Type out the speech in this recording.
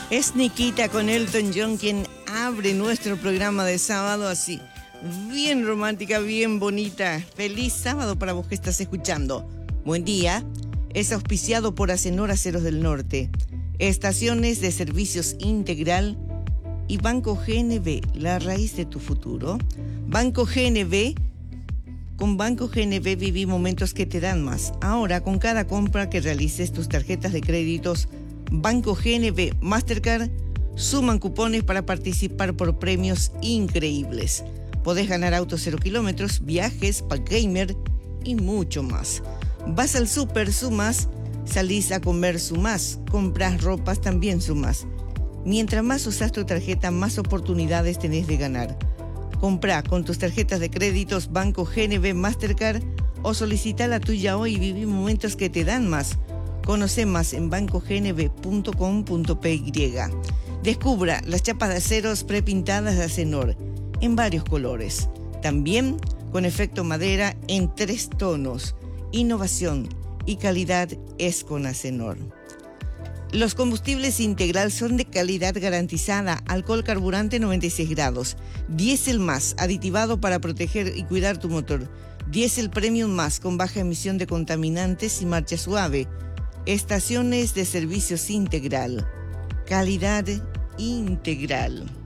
Es Nikita con Elton John quien abre nuestro programa de sábado así, bien romántica, bien bonita. Feliz sábado para vos que estás escuchando. Buen día. Es auspiciado por Acenor Aceros del Norte, Estaciones de Servicios Integral y Banco GNB, la raíz de tu futuro. Banco GNB. Con Banco GNB viví momentos que te dan más. Ahora, con cada compra que realices tus tarjetas de créditos Banco GNB Mastercard suman cupones para participar por premios increíbles. Podés ganar autos 0 kilómetros, viajes, pack gamer y mucho más. Vas al súper, sumas, salís a comer, sumás, compras ropas, también sumás. Mientras más usás tu tarjeta, más oportunidades tenés de ganar. Comprá con tus tarjetas de créditos Banco GNB Mastercard o solicita la tuya hoy y viví momentos que te dan más. Conoce más en bancognb.com.py. Descubra las chapas de aceros prepintadas de Acenor en varios colores. También con efecto madera en 3 tonos. Innovación y calidad es con Acenor. Los combustibles Integral son de calidad garantizada. Alcohol carburante 96 grados. Diésel más, aditivado para proteger y cuidar tu motor. Diésel Premium más, con baja emisión de contaminantes y marcha suave. Estaciones de Servicios Integral. Calidad integral.